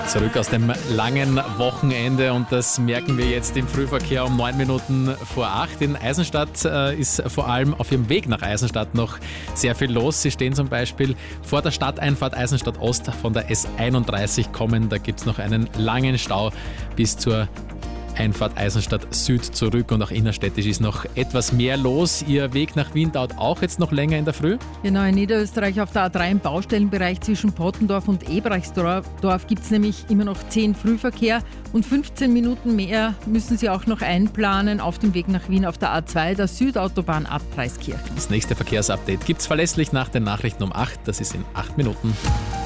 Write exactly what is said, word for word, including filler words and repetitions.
Zurück aus dem langen Wochenende und das merken wir jetzt im Frühverkehr um neun Minuten vor acht. In Eisenstadt äh, ist vor allem auf ihrem Weg nach Eisenstadt noch sehr viel los. Sie stehen zum Beispiel vor der Stadteinfahrt Eisenstadt Ost von der S einunddreißig kommen. Da gibt es noch einen langen Stau bis zur Einfahrt Eisenstadt Süd zurück und auch innerstädtisch ist noch etwas mehr los. Ihr Weg nach Wien dauert auch jetzt noch länger in der Früh? Genau, in Niederösterreich auf der A drei im Baustellenbereich zwischen Pottendorf und Ebereichsdorf gibt es nämlich immer noch zehn Frühverkehr und fünfzehn Minuten mehr müssen Sie auch noch einplanen auf dem Weg nach Wien auf der A zwei, der Südautobahn ab Preiskirchen. Das nächste Verkehrsupdate gibt es verlässlich nach den Nachrichten um acht. Das ist in acht Minuten.